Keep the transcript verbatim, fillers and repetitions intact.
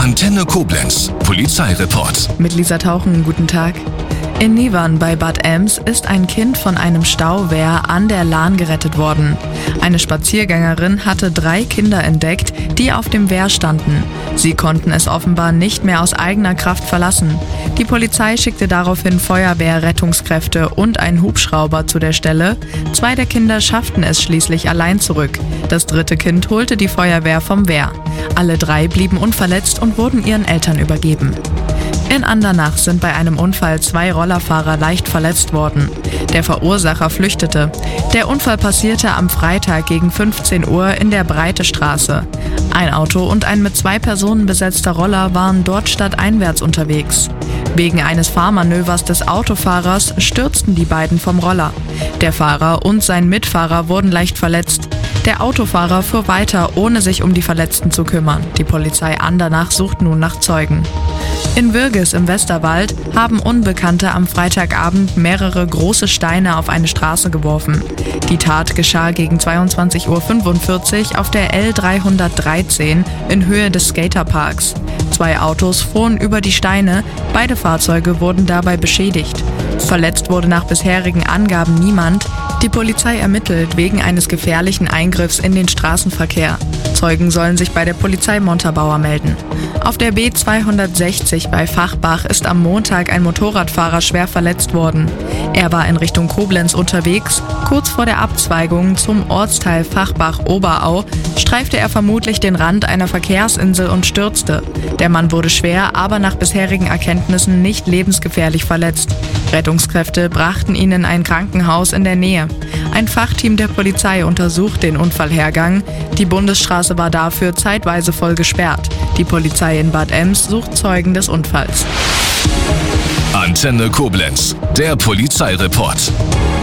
Antenne Koblenz, Polizeireport. Mit Lisa Tauchen, guten Tag. In Nivern bei Bad Ems ist ein Kind von einem Stauwehr an der Lahn gerettet worden. Eine Spaziergängerin hatte drei Kinder entdeckt, die auf dem Wehr standen. Sie konnten es offenbar nicht mehr aus eigener Kraft verlassen. Die Polizei schickte daraufhin Feuerwehr, Rettungskräfte und einen Hubschrauber zu der Stelle. Zwei der Kinder schafften es schließlich allein zurück. Das dritte Kind holte die Feuerwehr vom Wehr. Alle drei blieben unverletzt und wurden ihren Eltern übergeben. In Andernach sind bei einem Unfall zwei Rollerfahrer leicht verletzt worden. Der Verursacher flüchtete. Der Unfall passierte am Freitag gegen fünfzehn Uhr in der Breitestraße. Ein Auto und ein mit zwei Personen besetzter Roller waren dort stadteinwärts unterwegs. Wegen eines Fahrmanövers des Autofahrers stürzten die beiden vom Roller. Der Fahrer und sein Mitfahrer wurden leicht verletzt. Der Autofahrer fuhr weiter, ohne sich um die Verletzten zu kümmern. Die Polizei Andernach sucht nun nach Zeugen. In Würges im Westerwald haben Unbekannte am Freitagabend mehrere große Steine auf eine Straße geworfen. Die Tat geschah gegen zweiundzwanzig Uhr fünfundvierzig auf der L dreihundertdreizehn in Höhe des Skaterparks. Zwei Autos fuhren über die Steine, beide Fahrzeuge wurden dabei beschädigt. Verletzt wurde nach bisherigen Angaben niemand. Die Polizei ermittelt wegen eines gefährlichen Eingriffs in den Straßenverkehr. Zeugen sollen sich bei der Polizei Montabaur melden. Auf der B zweihundertsechzig bei Fachbach ist am Montag ein Motorradfahrer schwer verletzt worden. Er war in Richtung Koblenz unterwegs. Kurz vor der Abzweigung zum Ortsteil Fachbach-Oberau streifte er vermutlich den Rand einer Verkehrsinsel und stürzte. Der Mann wurde schwer, aber nach bisherigen Erkenntnissen nicht lebensgefährlich verletzt. Rettungskräfte brachten ihn in ein Krankenhaus in der Nähe. Ein Fachteam der Polizei untersucht den Unfallhergang. Die Bundesstraße war dafür zeitweise voll gesperrt. Die Polizei in Bad Ems sucht Zeugen des Unfalls. Antenne Koblenz, der Polizeireport.